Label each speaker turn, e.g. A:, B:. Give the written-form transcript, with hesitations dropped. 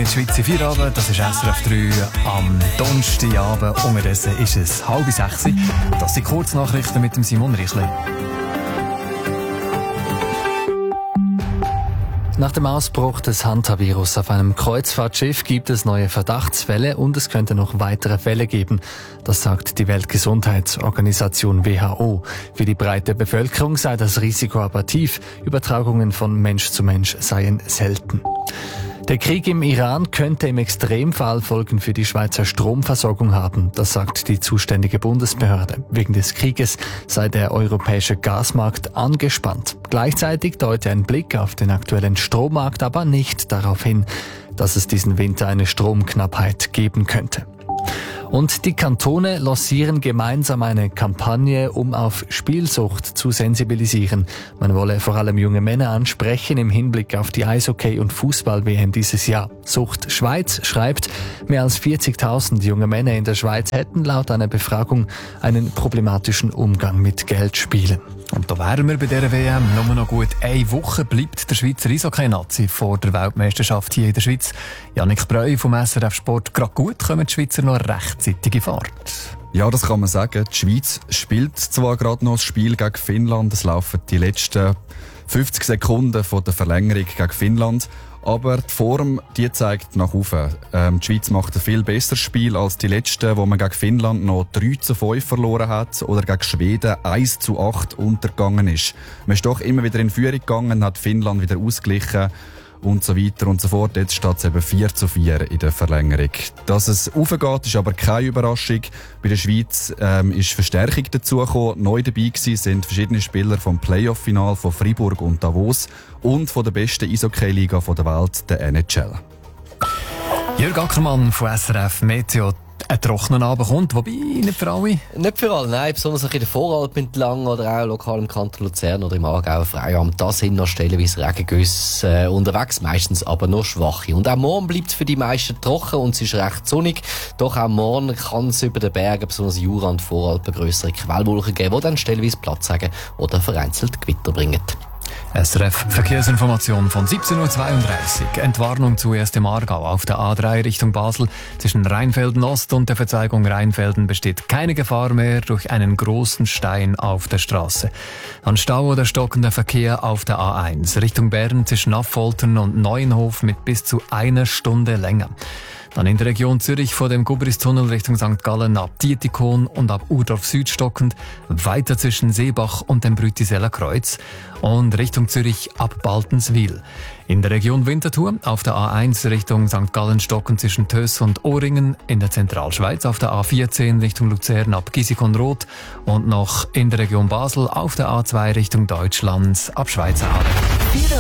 A: in der Schweiz 4 Abend. Das ist SRF 3 am Donnerstagabend. Unterdessen ist es 5:30. Das sind Kurznachrichten mit dem Simon Richle. Nach dem Ausbruch des Hantavirus auf einem Kreuzfahrtschiff gibt es neue Verdachtsfälle und es könnte noch weitere Fälle geben. Das sagt die Weltgesundheitsorganisation WHO. Für die breite Bevölkerung sei das Risiko aber tief. Übertragungen von Mensch zu Mensch seien selten. Der Krieg im Iran könnte im Extremfall Folgen für die Schweizer Stromversorgung haben, das sagt die zuständige Bundesbehörde. Wegen des Krieges sei der europäische Gasmarkt angespannt. Gleichzeitig deute ein Blick auf den aktuellen Strommarkt aber nicht darauf hin, dass es diesen Winter eine Stromknappheit geben könnte. Und die Kantone lancieren gemeinsam eine Kampagne, um auf Spielsucht zu sensibilisieren. Man wolle vor allem junge Männer ansprechen im Hinblick auf die Eishockey- und Fußball-WM dieses Jahr. Sucht Schweiz schreibt, mehr als 40.000 junge Männer in der Schweiz hätten laut einer Befragung einen problematischen Umgang mit Geldspielen. Und da wären wir bei dieser WM. Nur noch gut eine Woche bleibt der Schweizer Eishockey-Nazi vor der Weltmeisterschaft hier in der Schweiz. Jannik Breu vom SRF Sport. Gerade gut kommen die Schweizer noch rechtzeitig in Fahrt.
B: Ja, das kann man sagen. Die Schweiz spielt zwar gerade noch das Spiel gegen Finnland. Es laufen die letzten 50 Sekunden von der Verlängerung gegen Finnland. Aber die Form, die zeigt nach oben. Die Schweiz macht ein viel besseres Spiel als die letzten, wo man gegen Finnland noch 3:5 verloren hat oder gegen Schweden 1:8 untergegangen ist. Man ist doch immer wieder in Führung gegangen, hat Finnland wieder ausgeglichen und so weiter und so fort. Jetzt steht es eben 4:4 in der Verlängerung. Dass es raufgeht, ist aber keine Überraschung. Bei der Schweiz ist Verstärkung dazugekommen. Neu dabei gewesen sind verschiedene Spieler vom Playoff-Final von Freiburg und Davos und von der besten Eishockey-Liga der Welt, der NHL.
A: Jörg Ackermann von SRF Meteo. Ein trockener Abend kommt, wobei nicht für alle.
C: Nicht für alle, nein. Besonders in der Voralp entlang oder auch lokal im Kanton Luzern oder im Aargauer Freiamt. Da sind noch stellenweise Regengüsse unterwegs, meistens aber nur schwache. Und auch morgen bleibt es für die meisten trocken und es ist recht sonnig. Doch auch morgen kann es über den Bergen, besonders Jura und Voralpen, grössere Quellwolken geben, die dann stellenweise Platz haben oder vereinzelt Gewitter bringen.
A: SRF Verkehrsinformation von 17:32 Uhr. Entwarnung zuerst im Aargau auf der A3 Richtung Basel. Zwischen Rheinfelden Ost und der Verzweigung Rheinfelden besteht keine Gefahr mehr durch einen großen Stein auf der Straße. An Stau oder stockender Verkehr auf der A1 Richtung Bern zwischen Affoltern und Neuenhof mit bis zu 1 Stunde länger. Dann in der Region Zürich vor dem Gubristunnel Richtung St. Gallen ab Dietikon und ab Urdorf Süd stockend, weiter zwischen Seebach und dem Brütiseller Kreuz und Richtung Zürich ab Baltenswil. In der Region Winterthur auf der A1 Richtung St. Gallen stockend zwischen Töss und Ohringen, in der Zentralschweiz auf der A14 Richtung Luzern ab Gisikon-Roth und noch in der Region Basel auf der A2 Richtung Deutschland ab Schweizerhalle.